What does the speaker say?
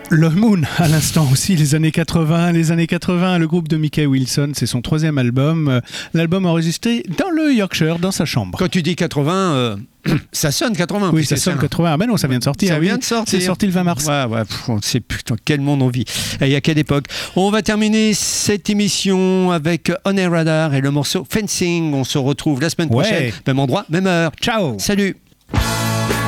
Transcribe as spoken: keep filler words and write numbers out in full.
Love Moon, à l'instant aussi, les années quatre-vingts. Les années quatre-vingts, le groupe de Mickey Wilson, c'est son troisième album. L'album enregistré dans le Yorkshire, dans sa chambre. Quand tu dis quatre-vingts, euh, ça sonne quatre-vingts. Oui, ça sonne quatre-vingts. Ah ben non, ça vient de sortir. Ça oui. vient de sortir. C'est sorti le vingt mars. Ouais, ouais, pff, on sait putain quel monde on vit. Et à quelle époque. On va terminer cette émission avec On Air Radar et le morceau Fencing. On se retrouve la semaine prochaine. Ouais. Même endroit, même heure. Ciao. Salut.